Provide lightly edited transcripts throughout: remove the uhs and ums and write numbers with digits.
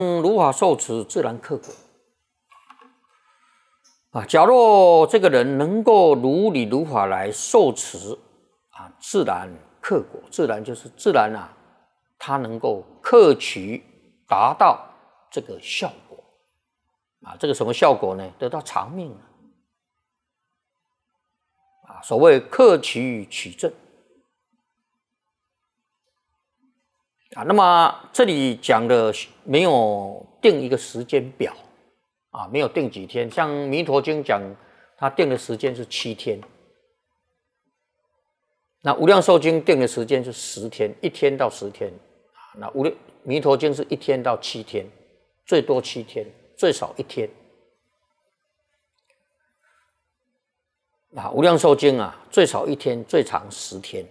如法受持，自然克果。假若这个人能够如理如法来受持，自然克果。自然就是自然他能够克取达到这个效果。这个什么效果呢？得到长命所谓克取取正。那么这里讲的没有定一个时间表没有定几天。像《弥陀经》讲，他定的时间是7天。那《无量寿经》定的时间是10天，1天到10天。那弥陀经是1天到7天，最多7天，最少1天。无量寿经最少1天，最长10天。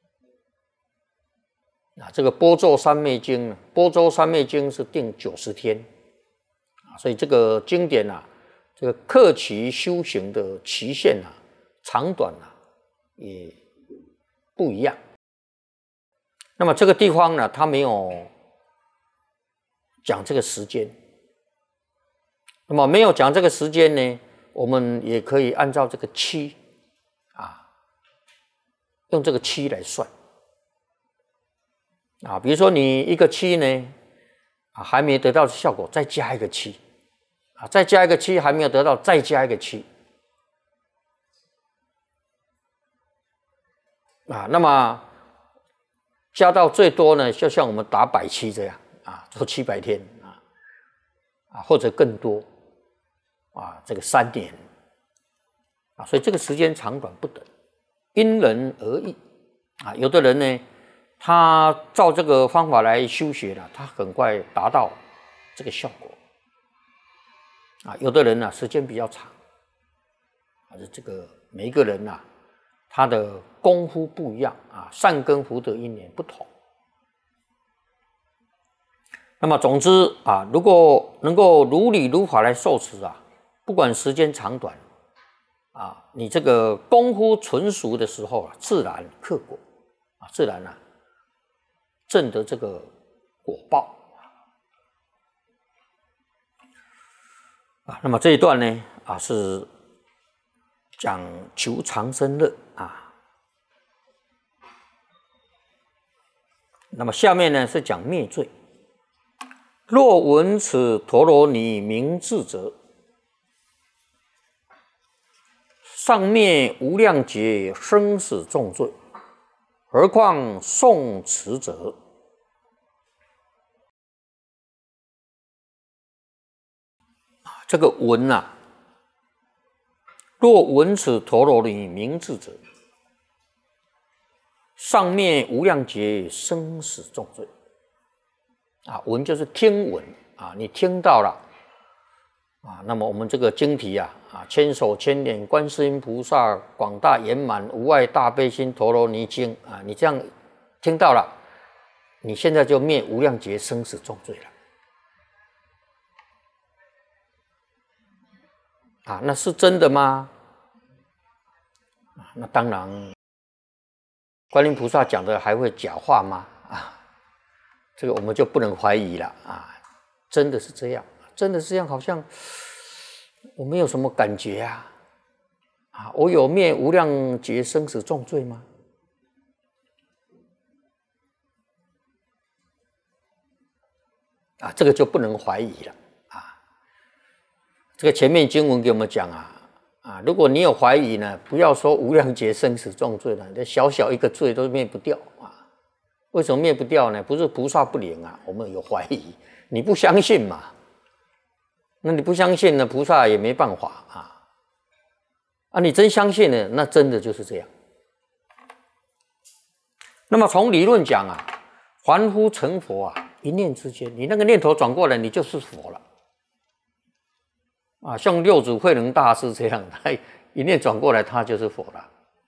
这个般舟三昧经，般舟三昧经是定90天。所以这个经典这个克期修行的期限长短也不一样。那么这个地方它没有讲这个时间。那么没有讲这个时间呢，我们也可以按照这个期用这个期来算比如说你一个期呢还没得到效果，再加一个期再加一个期还没有得到，再加一个期那么加到最多呢，就像我们打100期这样做700天或者更多这个3年所以这个时间长短不等，因人而异有的人呢，他照这个方法来修学他很快达到这个效果有的人时间比较长这个每一个人他的功夫不一样善根福德因缘不同。那么总之如果能够如理如法来受持不管时间长短你这个功夫纯熟的时候自然克果自然证得这个果报那么这一段呢是讲求长生乐那么下面呢是讲灭罪。若闻此陀罗尼名智者，上灭无量劫生死重罪，何况诵持者？这个闻若闻此陀罗尼名智者，上灭无量劫生死重罪闻就是听闻你听到了那么我们这个经题千手千眼观世音菩萨广大圆满无碍大悲心陀罗尼经你这样听到了，你现在就灭无量劫生死重罪了那是真的吗？那当然，观音菩萨讲的还会假话吗？这个我们就不能怀疑了真的是这样，真的是这样，好像我没有什么感觉我有灭无量劫生死重罪吗？这个就不能怀疑了这个前面经文给我们讲如果你有怀疑呢，不要说无量劫生死重罪了，这小小一个罪都灭不掉为什么灭不掉呢？不是菩萨不灵我们有怀疑，你不相信嘛？那你不相信呢，菩萨也没办法你真相信呢，那真的就是这样。那么从理论讲凡夫成佛一念之间，你那个念头转过来，你就是佛了像六祖慧能大师这样，他一念转过来，他就是佛了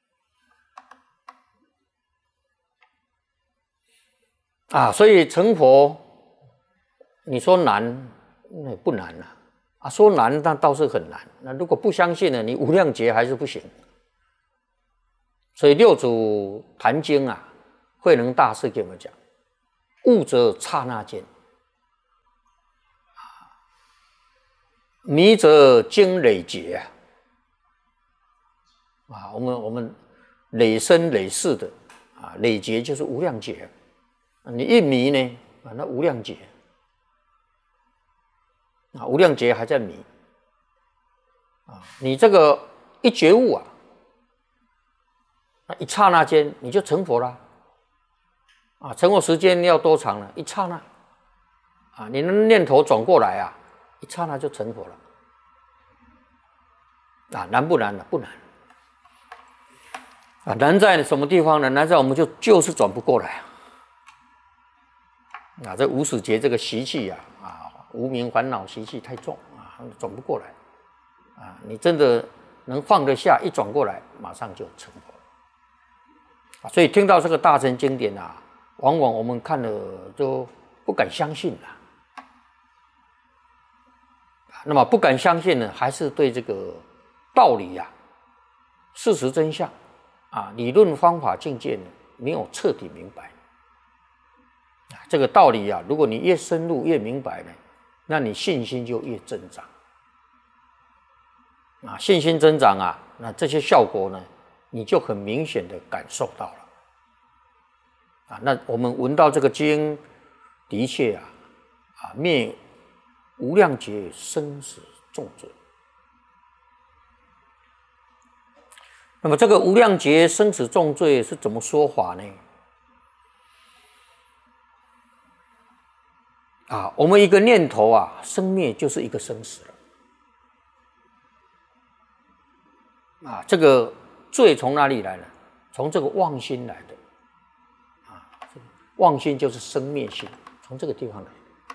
所以成佛，你说难，那也不难说难，那倒是很难。那如果不相信呢，你无量劫还是不行。所以六祖坛经慧能大师给我们讲，悟则刹那间迷则经累劫啊，我们累生累世的啊，累劫就是无量劫。你一迷呢，啊，那无量劫啊，无量劫还在迷啊，你这个一觉悟啊，那一刹那间你就成佛了啊！成佛时间要多长呢？一刹那啊，你的念头转过来啊，一刹那就成佛了啊！难不难呢？不难啊！难在什么地方呢？难在我们就是转不过来啊！这无始劫这个习气啊，无明烦恼习气太重啊，转不过来啊！你真的能放得下，一转过来，马上就成佛啊！所以听到这个大乘经典啊，往往我们看了都不敢相信了。那么不敢相信呢，还是对这个道理啊、事实真相啊、理论方法境界呢，没有彻底明白。这个道理啊，如果你越深入越明白呢，那你信心就越增长啊，信心增长啊，那这些效果呢，你就很明显的感受到了啊。那我们闻到这个经，的确啊，灭无量劫生死重罪。那么这个无量劫生死重罪是怎么说法呢？啊，我们一个念头啊，生灭就是一个生死了。啊，这个罪从哪里来呢？从这个妄心来的。啊，妄心就是生灭心，从这个地方来。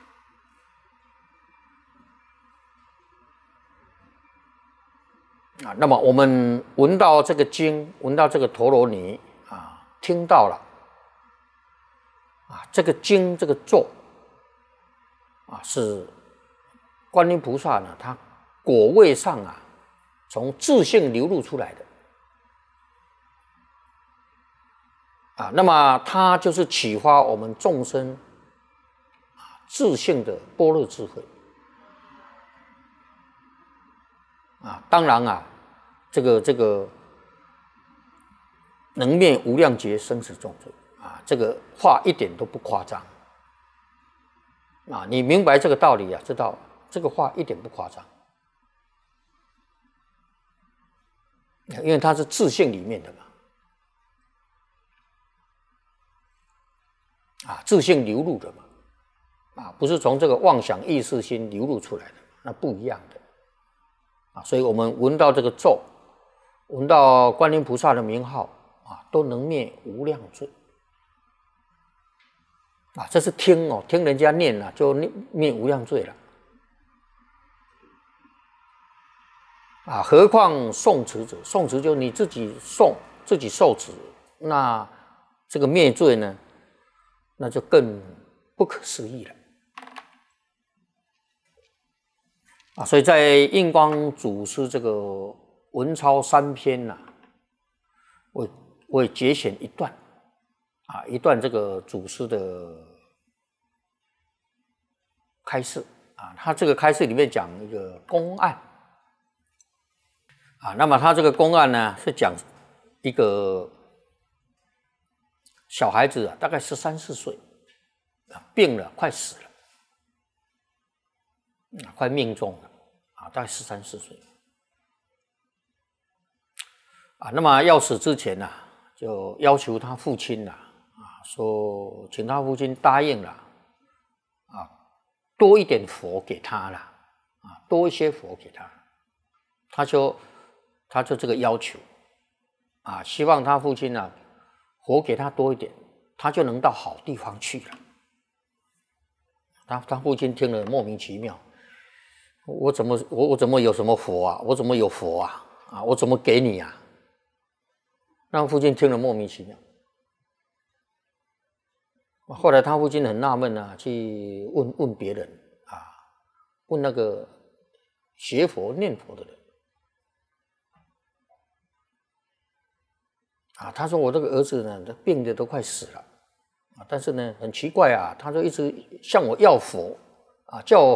啊，那么我们闻到这个经，闻到这个陀罗尼啊，听到了啊，这个经这个咒啊，是观音菩萨呢，他果位上啊，从自性流露出来的啊，那么它就是启发我们众生啊自性的般若智慧。啊，当然啊，这个能灭无量劫生死重罪啊，这个话一点都不夸张啊！你明白这个道理啊，知道这个话一点不夸张，因为它是自性里面的嘛，啊，自性流露的嘛，啊，不是从这个妄想意识心流露出来的，那不一样的。啊，所以我们闻到这个咒，闻到观音菩萨的名号啊，都能灭无量罪啊。这是听哦，听人家念了就灭无量罪了啊。何况诵持者，诵持就你自己诵自己受持，那这个灭罪呢，那就更不可思议了。啊，所以在印光祖师这个文钞3篇呐，我也节选一段啊，一段这个祖师的开示啊，他这个开示里面讲一个公案啊，那么他这个公案呢是讲一个小孩子啊，大概13、14岁啊，病了，快死了。快命中了啊，大概13、14岁啊。那么要死之前就要求他父亲说请他父亲答应了啊，多一点佛给他了啊，多一些佛给他。他就这个要求啊，希望他父亲佛给他多一点，他就能到好地方去了。他父亲听了莫名其妙。我怎么有什么佛啊？我怎么有佛啊？啊，我怎么给你啊？让父亲听了莫名其妙。后来他父亲很纳闷去问别人问那个学佛念佛的人他说我这个儿子呢，病的都快死了但是呢很奇怪他就一直向我要佛叫我